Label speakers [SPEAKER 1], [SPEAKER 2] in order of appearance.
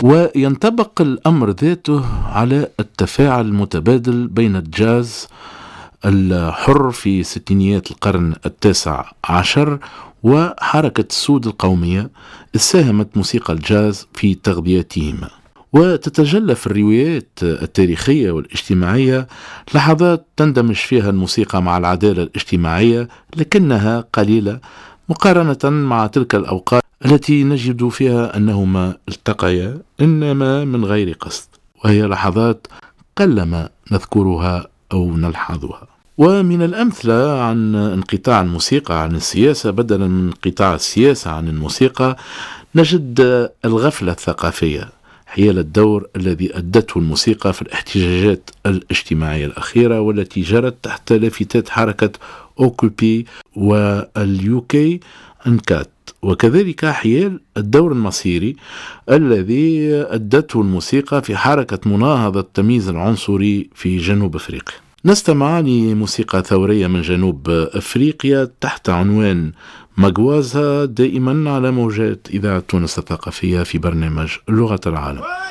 [SPEAKER 1] وينطبق الأمر ذاته على التفاعل المتبادل بين الجاز الحر في ستينيات القرن التاسع عشر وحركة السود القومية، ساهمت موسيقى الجاز في تغذيتهما. وتتجلى في الروايات التاريخية والاجتماعية لحظات تندمج فيها الموسيقى مع العدالة الاجتماعية، لكنها قليلة مقارنة مع تلك الأوقات التي نجد فيها أنهما التقيا إنما من غير قصد، وهي لحظات قلما نذكرها أو نلحظها. ومن الأمثلة عن انقطاع الموسيقى عن السياسة، بدلا من انقطاع السياسة عن الموسيقى، نجد الغفلة الثقافية حيال الدور الذي أدته الموسيقى في الاحتجاجات الاجتماعية الأخيرة والتي جرت تحت لافتات حركة أوكوبي واليوكي أنكات، وكذلك حيال الدور المصيري الذي أدته الموسيقى في حركة مناهضة التمييز العنصري في جنوب أفريقيا. نستمع لموسيقى ثورية من جنوب أفريقيا تحت عنوان مغوازا، دائما على موجات إذاعة تونس الثقافية في برنامج لغة العالم.